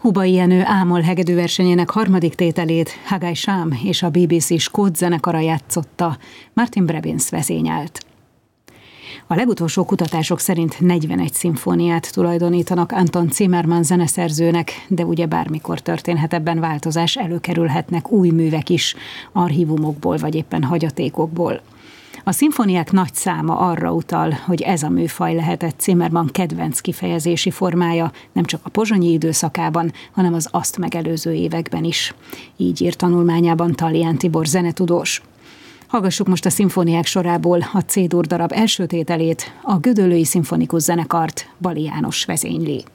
Hubai Jenő ámol hegedűversenyének harmadik tételét Hagai Sham és a BBC skót zenekara játszotta, Martin Brabins vezényelt. A legutolsó kutatások szerint 41 szimfóniát tulajdonítanak Anton Zimmermann zeneszerzőnek, de ugye bármikor történhet ebben változás, előkerülhetnek új művek is, archívumokból vagy éppen hagyatékokból. A szimfóniák nagy száma arra utal, hogy ez a műfaj lehetett Zimmermann kedvenc kifejezési formája, nem csak a pozsonyi időszakában, hanem az azt megelőző években is. Így ír tanulmányában Tallián Tibor zenetudós. Hallgassuk most a szimfóniák sorából a C-dur darab első tételét, a Gödöllői Szimfonikus Zenekart Bali János vezényli.